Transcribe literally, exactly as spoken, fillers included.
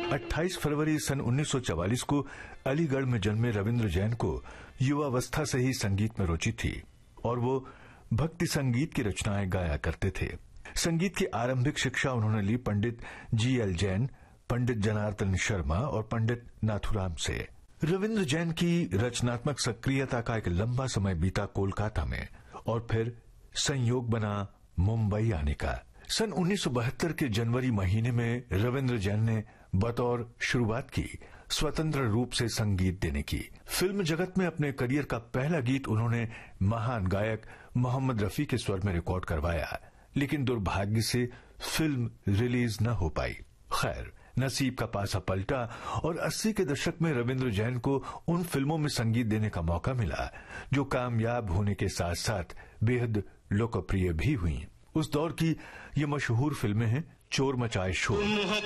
अट्ठाईस फरवरी सन उन्नीस सौ चवालीस को अलीगढ़ में जन्मे रविंद्र जैन को युवावस्था से ही संगीत में रुचि थी और वो भक्ति संगीत की रचनाएं गाया करते थे। संगीत की आरंभिक शिक्षा उन्होंने ली पंडित जी एल जैन, पंडित जनार्दन शर्मा और पंडित नाथुराम से। रविंद्र जैन की रचनात्मक सक्रियता का एक लंबा समय बीता कोलकाता में और फिर संयोग बना मुंबई आने का। सन उन्नीस सौ बहत्तर के जनवरी महीने में रविंद्र जैन ने बतौर शुरुआत की स्वतंत्र रूप से संगीत देने की। फिल्म जगत में अपने करियर का पहला गीत उन्होंने महान गायक मोहम्मद रफी के स्वर में रिकॉर्ड करवाया, लेकिन दुर्भाग्य से फिल्म रिलीज न हो पाई। खैर, नसीब का पासा पलटा और अस्सी के दशक में रविंद्र जैन को उन फिल्मों में संगीत देने का मौका मिला जो कामयाब होने के साथ साथ बेहद लोकप्रिय भी हुई। उस दौर की ये मशहूर फिल्में हैं चोर मचाए शोर,